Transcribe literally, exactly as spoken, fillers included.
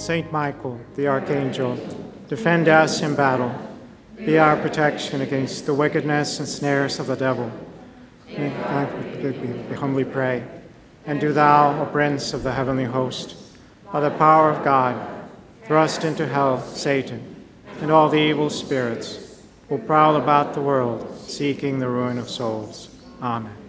Saint Michael, the Archangel, defend us in battle. Be our protection against the wickedness and snares of the devil. We humbly pray. And do thou, O Prince of the heavenly host, by the power of God, thrust into hell Satan and all the evil spirits who prowl about the world, seeking the ruin of souls. Amen.